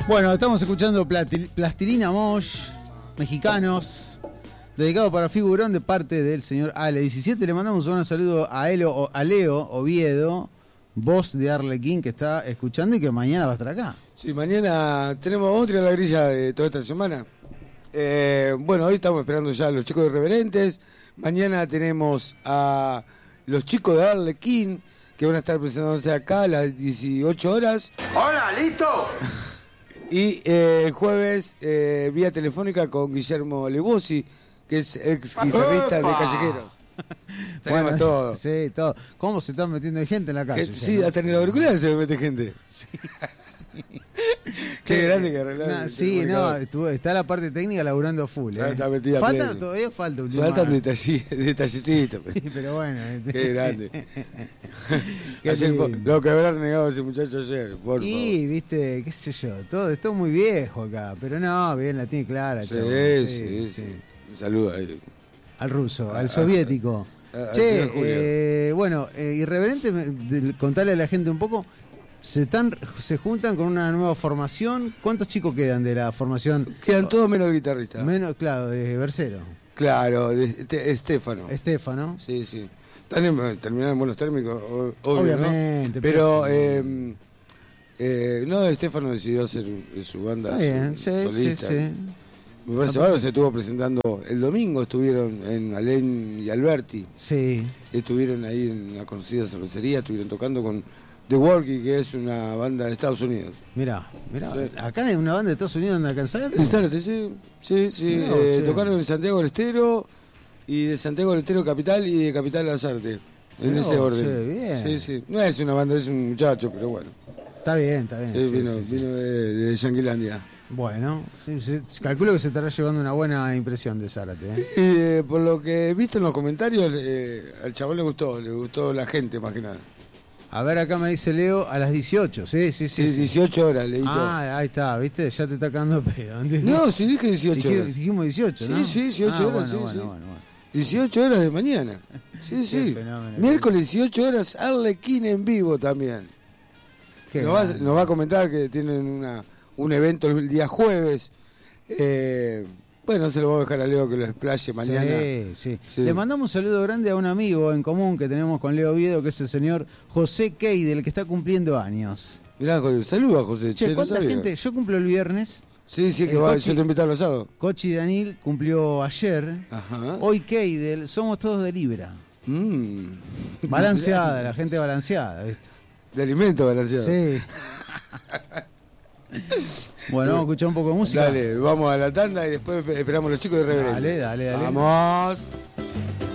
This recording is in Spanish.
Bueno, estamos escuchando Plastilina Mosh, mexicanos, dedicado para Figurón de parte del señor Ale17. Le mandamos un saludo a Leo Oviedo, voz de Arlequín, que está escuchando y que mañana va a estar acá. Sí, mañana vamos a tirar la grilla de toda esta semana. Bueno, hoy estamos esperando ya a los chicos de Irreverentes. Mañana tenemos a los chicos de Arlequín, que van a estar presentándose acá a las 18 horas. ¡Hola, listo! Y el jueves, vía telefónica con Guillermo Leguosi, que es ex guitarrista de Callejeros. Tenemos Bueno, todo. Sí, todo. ¿Cómo se están metiendo gente en la calle? Sí, hasta en el auricular se me mete gente. Sí. Qué grande que arreglar. Sí, está la parte técnica laburando full. Está metida Falta, pleno. todavía falta un Faltan detallecitos. Sí, pero bueno. Qué grande. Qué lindo. Lo que habrá negado ese muchacho ayer, por favor. Viste, qué sé yo, todo muy viejo acá, pero no, bien, la tiene clara. Sí, chabón. sí. Un saludo ahí. Al ruso, al soviético. Che, bueno, Irreverente, contarle a la gente un poco, se juntan con una nueva formación. ¿Cuántos chicos quedan de la formación? Quedan todos menos el guitarrista. Menos, claro, de Bercero. Claro, de Estefano. Estefano. Sí. Terminaron en buenos términos, obviamente. ¿no? Pero no, Estefano decidió hacer su banda solista. Sí. Me parece ahora se estuvo presentando el domingo, estuvieron en Alén y Alberti. Sí. Estuvieron ahí en una conocida cervecería, estuvieron tocando con The Worky, que es una banda de Estados Unidos. Mirá, Sí. acá hay una banda de Estados Unidos donde alcanzar. En Zárate, sí. Tocaron en Santiago del Estero, y de Santiago del Estero Capital, y de Capital a Zárate. En ese orden. Bien. Sí. No es una banda, es un muchacho, pero bueno. Está bien. Sí, vino de Yanquilandia. Bueno, calculo que se estará llevando una buena impresión de Zárate. Y por lo que he visto en los comentarios, al chabón le gustó la gente más que nada. A ver, acá me dice Leo, a las 18, sí. 18 horas, leí todo. Ahí está, ¿viste? Ya te está cagando pedo. ¿Entiendes? No, sí dije 18 horas. Dijimos 18, ¿no? Sí, 18 horas, bueno. 18 horas de mañana. Sí. Fenómeno. Miércoles 18 horas, Arlequín en vivo también. Nos va a comentar que tienen un evento el día jueves. Bueno, se lo voy a dejar a Leo que lo explaye mañana. Sí. Le mandamos un saludo grande a un amigo en común que tenemos con Leo Oviedo, que es el señor José Keidel, que está cumpliendo años. Mirá, saluda a José. Che, ¿cuánta gente? Yo cumplo el viernes. Sí, que va, yo te invito al asado. Cochi Daniel cumplió ayer. Ajá. Hoy Keidel, somos todos de Libra. Balanceada, la gente balanceada, ¿viste? De alimento balanceado. Sí. Bueno, vamos a escuchar un poco de música. Dale, vamos a la tanda y después esperamos a los chicos de Irreverente. Dale. ¡Vamos!